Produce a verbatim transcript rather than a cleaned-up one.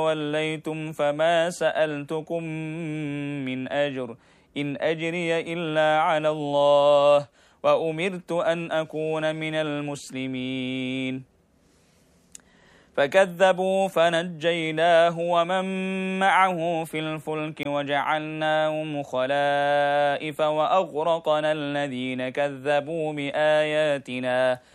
وليتم فما سألتكم من أجر إن أجري إلا على الله وأمرت أن أكون من المسلمين فكذبوا فنجيناه ومن معه في الفلك وجعلناهم خلائف وأغرقنا الذين كذبوا بآياتنا